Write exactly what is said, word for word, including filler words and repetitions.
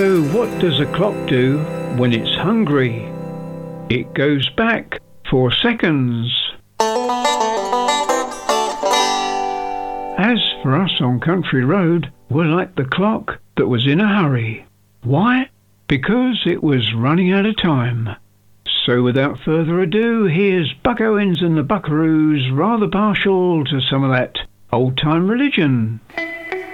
So what does a clock do when it's hungry? It goes back four seconds. As for us on Country Road, we're like the clock that was in a hurry. Why? Because it was running out of time. So without further ado, here's Buck Owens and the Buckaroos, rather partial to some of that old-time religion.